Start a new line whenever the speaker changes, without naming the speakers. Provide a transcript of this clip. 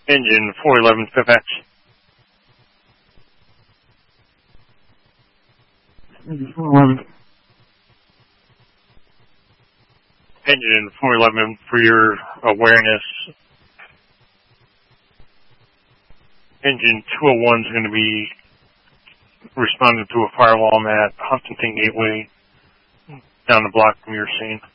Engine 411 FFX. Engine 411. Engine 411, for your awareness, Engine 201 is going to be responding to a fire alarm at Huntington Gateway down the block from your scene.